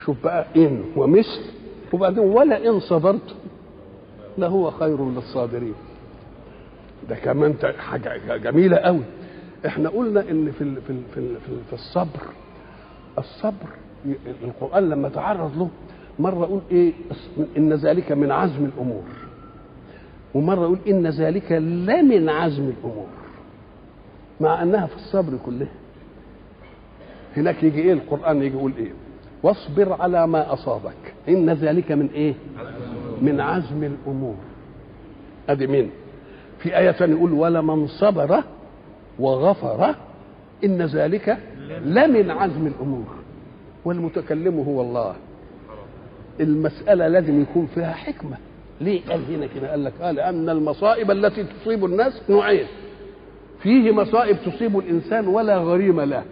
شوف بقى إن ومثل وبعدين ولا إن صبرت لهو خير للصابرين. ده كمان حاجة جميلة قوي. احنا قلنا ان في الصبر القرآن لما تعرض له مرة يقول ايه ان ذلك من عزم الامور، ومرة يقول ان ذلك لا من عزم الامور، مع انها في الصبر كله. هناك يجي ايه القرآن يجي يقول ايه واصبر على ما اصابك ان ذلك من ايه من عزم الامور. ادي مين في آية ثانية يقول ولمن صبر وغفر إن ذلك لمن عزم الأمور والمتكلم هو الله. المسألة لازم يكون فيها حكمة. ليه قال هنا كده؟ قال لك لأن المصائب التي تصيب الناس نوعين، فيه مصائب تصيب الإنسان ولا غريم له.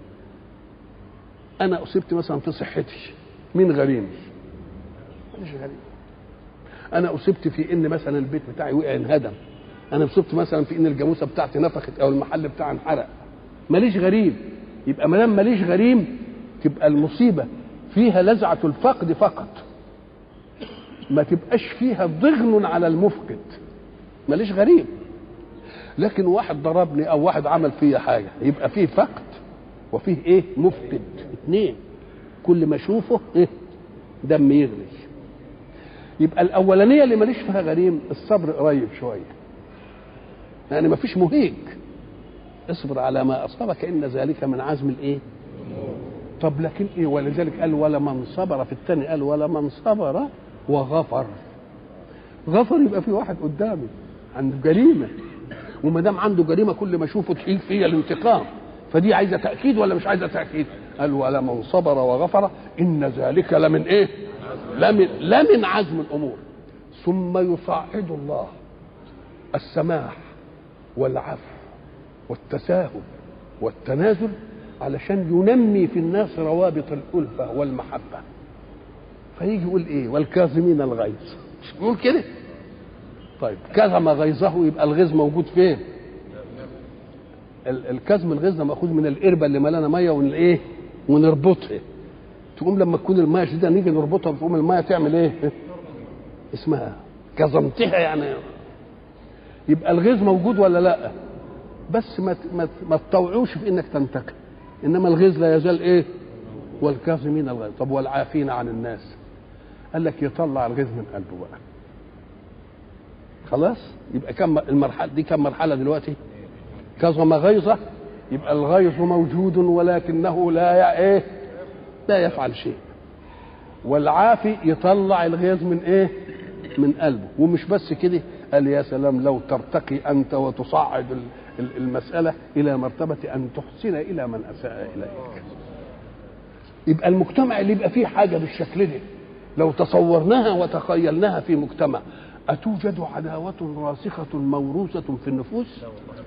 أنا أصبت مثلا في صحتي، مين غريم؟ مش غريم. أنا أصبت في إن مثلا البيت بتاعي وقع انهدم، انا اصبت مثلا في ان الجاموسه بتاعتي نفخت او المحل بتاعي انحرق، ماليش غريم. يبقى ما دام ماليش غريم تبقى المصيبه فيها لزعه الفقد فقط، ما تبقاش فيها ضغن على المفقد. ماليش غريم. لكن واحد ضربني او واحد عمل فيا حاجه يبقى فيه فقد وفيه ايه مفقد، اثنين. كل ما اشوفه ايه دم يغلي. يبقى الاولانيه اللي ماليش فيها غريم الصبر قريب شويه، يعني ما فيش مهيج. اصبر على ما اصابك ان ذلك من عزم الايه. طب لكن ايه؟ ولذلك قال ولمن صبر، في الثاني قال ولمن صبر وغفر. غفر يبقى في واحد قدامي عنده جريمه، وما دام عنده جريمه كل ما اشوفه تحيل فيا الانتقام، فدي عايزه تاكيد ولا مش عايزه تاكيد؟ قال ولمن صبر وغفر ان ذلك لمن ايه لمن عزم الامور. ثم يصعد الله السماح والعفو والتساهل والتنازل علشان ينمي في الناس روابط الألفة والمحبة. فيجي يقول ايه والكاظمين الغيظ، مش بيقول كده؟ طيب كظم غيظه يبقى الغيظ موجود فين؟ الكظم الغيظ ده ماخوذ من القربه اللي ملانه ميه ونايه ونربطها. تقوم لما تكون الميه شديده نيجي نربطها تقوم الميه تعمل ايه؟ اسمها كظمتها يعني. يبقى الغيظ موجود ولا لا؟ بس ما تطوعوش في انك تنتقم، انما الغيظ لا يزال ايه والكاظمين الغيظ. طب والعافين عن الناس؟ قال لك يطلع الغيظ من قلبه بقى. خلاص يبقى كم المرحله دي؟ كم مرحله دلوقتي؟ كظم غيظه يبقى الغيظ موجود ولكنه لا يفعل شيء. والعافي يطلع الغيظ من ايه من قلبه. ومش بس كده، قال يا سلام لو ترتقي أنت وتصعد المسألة إلى مرتبة أن تحسن إلى من أساء إليك. يبقى المجتمع اللي يبقى فيه حاجة بالشكل ده لو تصورناها وتخيلناها في مجتمع، أتوجد عداوة راسخة موروثة في النفوس؟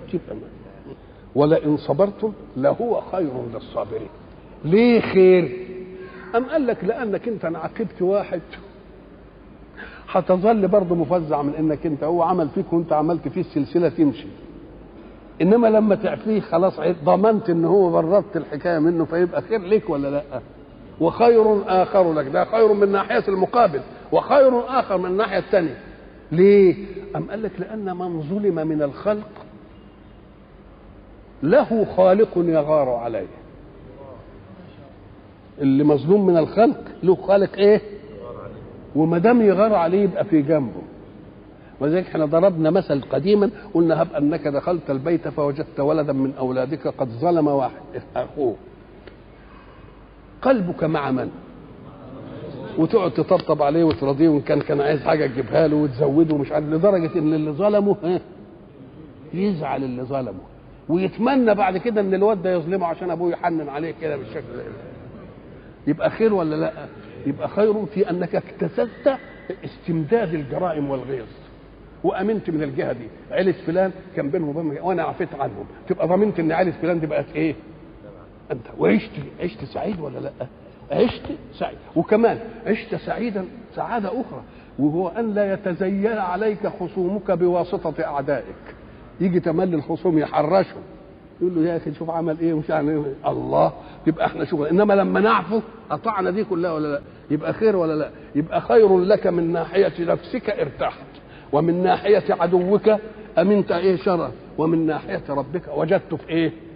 ولئن صبرتم لهو خير للصابرين. ليه خير؟ أم قال لك لأنك أنت عاقبت واحد هتظل برضه مفزع من انك انت هو عمل فيك وانت عملت فيه السلسله تمشي، انما لما تعفيه خلاص ضمنت ان هو بردت الحكايه منه، فيبقى خير لك ولا لا؟ وخير اخر لك، ده خير من ناحيه المقابل وخير اخر من الناحيه الثانيه. ليه؟ ام قال لك لان من ظلم من الخلق له خالق يغار عليه. اللي مظلوم من الخلق له خالق ايه؟ وما دام يغار عليه يبقى في جنبه. ولذلك احنا ضربنا مثل قديما قلنا هب انك دخلت البيت فوجدت ولدا من اولادك قد ظلم واحد اخوه، قلبك مع من؟ وتقعد تطبطب عليه وترضيه، وان كان عايز حاجه تجيبها له وتزوده ومش عارف، لدرجه ان اللي ظلمه يزعل اللي ظلمه ويتمنى بعد كده ان الواد ده يظلمه عشان ابوه يحنن عليه كده بالشكل ده. يبقى خير ولا لا؟ يبقى خير في انك اكتسبت استمداد الجرائم والغيظ، وامنت من الجهه دي عيله فلان كان بينهم وبين وانا عفيت عنهم، تبقى ضمنت ان عيله فلان دي بقت ايه؟ انت وعشت سعيد ولا لا؟ عشت سعيد. وكمان عشت سعيدا سعاده اخرى، وهو ان لا يتزين عليك خصومك بواسطه اعدائك. يجي تملي الخصوم يحرشهم يقول له يا اخي شوف عمل ايه ومش عارف ايه. الله، يبقى احنا شغل. انما لما نعفو قطعنا دي كلها ولا لا؟ يبقى خير ولا لا؟ يبقى خير لك من ناحيه نفسك ارتحت، ومن ناحيه عدوك امنت ايه شر، ومن ناحيه ربك وجدت في ايه